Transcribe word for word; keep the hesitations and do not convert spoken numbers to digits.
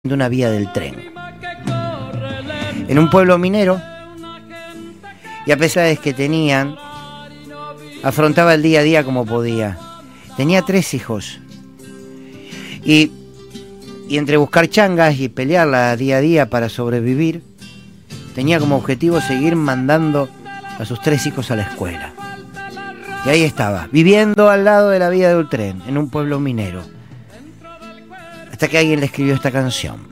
de una vía del tren en un pueblo minero, y a pesar de que tenían, afrontaba el día a día como podía. Tenía tres hijos y, y entre buscar changas y pelearla día a día para sobrevivir, tenía como objetivo seguir mandando a sus tres hijos a la escuela. Y ahí estaba, viviendo al lado de la vía del tren, en un pueblo minero, hasta que alguien le escribió esta canción.